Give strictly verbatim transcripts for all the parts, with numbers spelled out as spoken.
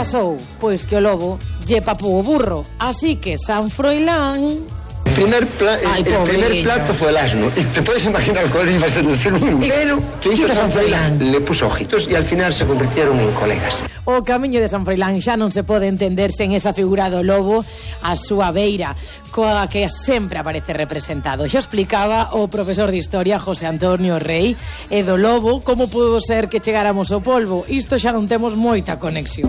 pasou? Pois que o lobo lle papou o burro. Así que San Froilán... El primer, pla Ay, el primer plato fue el asno. Y te puedes imaginar cuál iba a ser el segundo. Pero que hizo San Froilán, le puso ojitos y al final se convirtieron en colegas. O camiño de San Froilán xa non se pode entenderse en esa figura do lobo a súa beira, coa que sempre aparece representado. Xa explicaba o profesor de Historia José Antonio Rey, e do lobo como pudo ser que chegáramos ao polvo. Isto xa non temos moita conexión.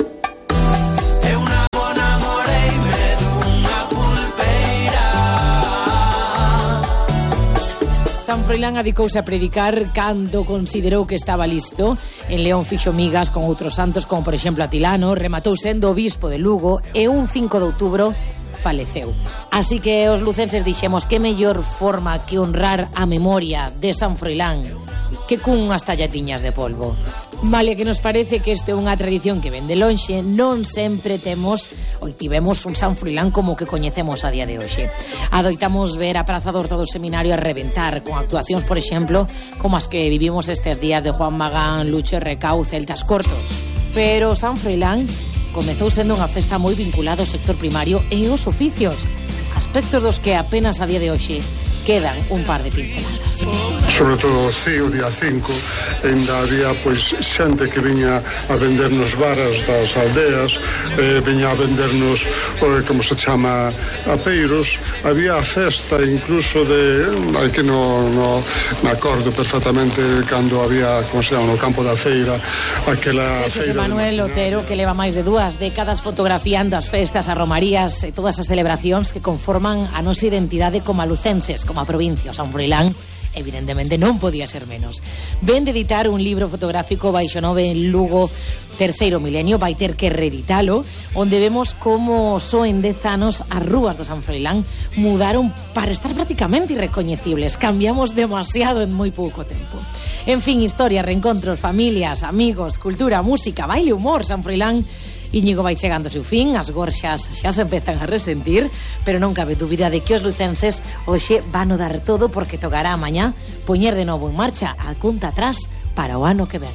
San Froilán adicouse a predicar cando considerou que estaba listo. En León fixo migas con outros santos, como por exemplo Atilano, rematou sendo obispo de Lugo e un cinco de outubro faleceu. Así que os lucenses dixemos que mellor forma que honrar a memoria de San Froilán que cunhas tallatiñas de polvo. Vale, que nos parece que isto é unha tradición que ven de lonxe, non sempre temos ou tivemos un San Froilán como que coñecemos a día de hoxe. Adoitamos ver a Praza do Horto do Seminario a reventar con actuacións, por exemplo, como as que vivimos estes días de Juan Magán, Lucho Recau, Celtas Cortos. Pero San Froilán comezou sendo unha festa moi vinculada ao sector primario e aos oficios, aspectos dos que apenas a día de hoxe quedan un par de pinceladas. Sobre todo o ceo día cinco, ainda había pois xente que viña a vendernos varas das aldeas, eh, viña a vendernos, eh, como se chama, apeiros. Había a festa incluso de, hai que no, no me acordo perfectamente cando había, como se chama, no campo da feira, aquela José feira... Manuel Otero, que leva máis de dúas décadas fotografiando as festas, as romarías e todas as celebracións que conforman a nosa identidade como alucenses, como a provincia. O San Froilán evidentemente non podía ser menos. Ven de editar un libro fotográfico baixo nove en Lugo Terceiro Milenio, vai ter que reeditalo, onde vemos como só en dez anos as rúas do San Froilán mudaron para estar prácticamente irrecoñecibles. Cambiamos demasiado en moi pouco tempo. En fin, historia, reencontros, familias, amigos, cultura, música, baile, humor. San Froilán Íñigo vai chegando ao seu fin, as gorxas xa se empezan a resentir, pero non cabe dúbida de que os lucenses hoxe van a dar todo porque tocará mañá poñer de novo en marcha a conta atrás para o ano que ven.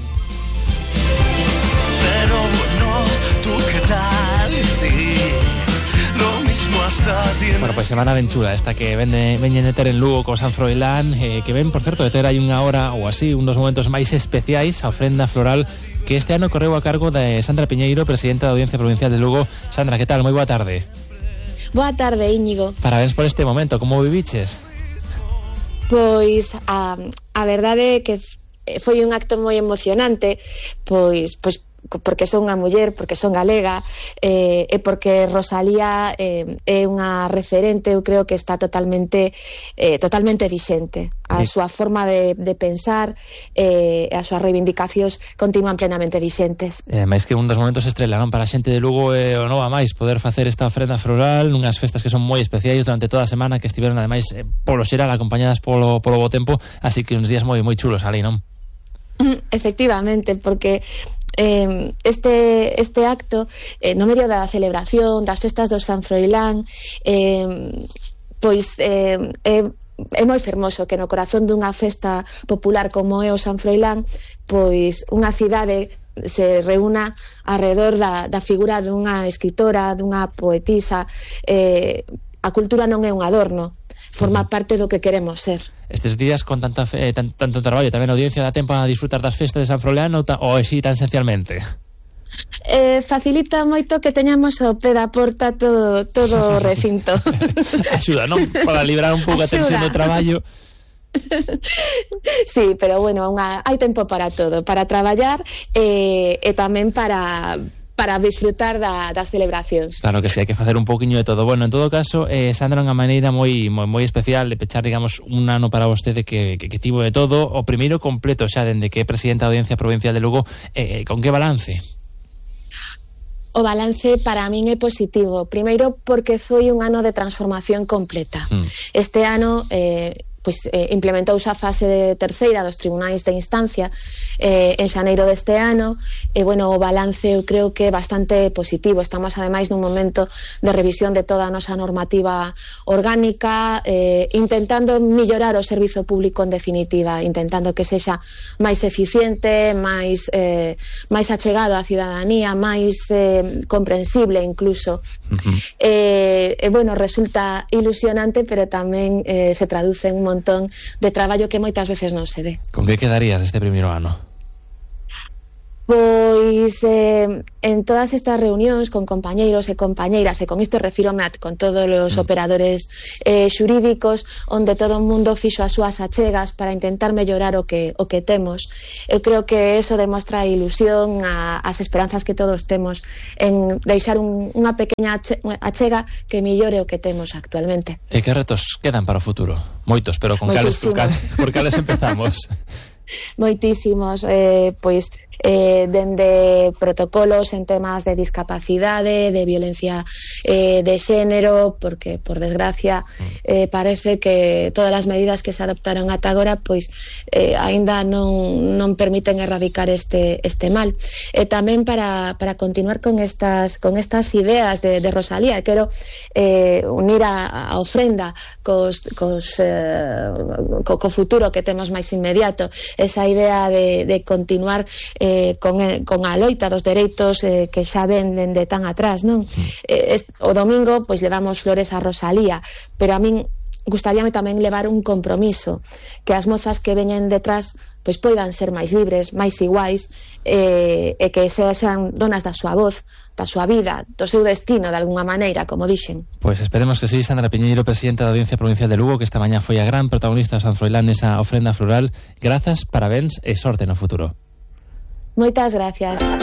Pero no, tú que tal, lo mismo hasta tiene... Bueno, pues semana ben chula esta que ven de, veñen de ter en Lugo co San Froilán, eh, que ven, por certo, de ter hai unha hora ou así, un dos momentos máis especiais, a ofrenda floral que este ano correu a cargo de Sandra Piñeiro, presidenta da Audiencia Provincial de Lugo. Sandra, que tal? Moi boa tarde. Boa tarde, Íñigo. Parabéns por este momento, como viviches? Pois a, a verdade é que foi un acto moi emocionante, pois pois porque son unha muller, porque son galega, eh, e porque Rosalía eh, é unha referente, eu creo que está totalmente eh, totalmente vixente. A sí. súa forma de, de pensar e eh, as súas reivindicacións continúan plenamente vixentes. E máis que un dos momentos estrelaron para a xente de Lugo e o nova máis poder facer esta ofrenda floral nunhas festas que son moi especiais durante toda a semana, que estiveron ademais eh, polo xeral acompañadas polo, polo bo tempo, así que uns días moi moi chulos ali, non? Efectivamente, porque eh, este, este acto eh, no medio da celebración das festas do San Froilán eh, pois eh, é, é moi fermoso que no corazón dunha festa popular como é o San Froilán, pois unha cidade se reúna alrededor da, da figura dunha escritora, dunha poetisa. eh, a cultura non é un adorno, forma parte do que queremos ser. Estes días con tanta fe, tan, tanto traballo, tamén a audiencia dá tempo a disfrutar das festas de San Froilán ou, ta, ou así tan esencialmente? Eh, facilita moito que teñamos ao pé da porta todo, todo o recinto. Axuda, non? Para librar un pouco a tensión do traballo. Sí, pero bueno, unha, hai tempo para todo, para traballar e, e tamén para... para disfrutar da, das celebracións. Claro que sí, hai que facer un pouquiño de todo. Bueno, en todo caso, eh, Sandra, unha maneira moi, moi, moi especial de pechar, digamos, un ano para vostede que, que, que tivo de todo, o primeiro completo xa dende que é presidenta da Audiencia Provincial de Lugo. Eh, con que balance? O balance para min é positivo. Primeiro porque foi un ano de transformación completa. Mm. Este ano... Eh, pois, eh, implementouse a fase de terceira dos tribunais de instancia eh, en xaneiro deste ano, e, bueno, o balance eu creo que é bastante positivo. Estamos, ademais, nun momento de revisión de toda a nosa normativa orgánica, eh, intentando mellorar o servizo público en definitiva, intentando que sexa máis eficiente, máis, eh, máis achegado á cidadanía, máis eh, comprensible incluso. Uh-huh. eh, eh, bueno, resulta ilusionante, pero tamén eh, se traduce en un montón de traballo que moitas veces non se ve. Con que quedarías este primeiro ano? Pois eh, en todas estas reunións con compañeiros e compañeiras, e con isto refírome a con todos os mm. operadores eh, xurídicos, onde todo o mundo fixo as súas achegas para intentar mellorar o que o que temos. Eu creo que eso demostra a ilusión, a, as esperanzas que todos temos en deixar un, unha pequena achega que mellore o que temos actualmente. E que retos quedan para o futuro? Moitos, pero con cales, por cales, por cales empezamos? Moitísimos, eh, pois eh, dende protocolos en temas de discapacidade, de violencia eh, de xénero, porque, por desgracia, eh, parece que todas as medidas que se adoptaron ata agora pois eh, aínda non, non permiten erradicar este, este mal. E tamén para, para continuar con estas, con estas ideas de, de Rosalía, quero eh, unir a, a ofrenda cos, cos, eh, co, co futuro que temos máis inmediato, esa idea de, de continuar eh, con, con a loita dos dereitos eh, que xa ven dende tan atrás, non? Eh, est, o domingo pois levamos flores a Rosalía, pero a min gustaríame tamén levar un compromiso, que as mozas que veñen detrás pois poidan ser máis libres, máis iguais, eh, e que sexan donas da súa voz, da súa vida, do seu destino, de alguna maneira, como dixen. Pois esperemos que sí. Sandra Piñeiro, presidenta da Audiencia Provincial de Lugo, que esta mañá foi a gran protagonista de San Froilán nesa ofrenda floral. Grazas, parabéns e sorte no futuro. Moitas gracias.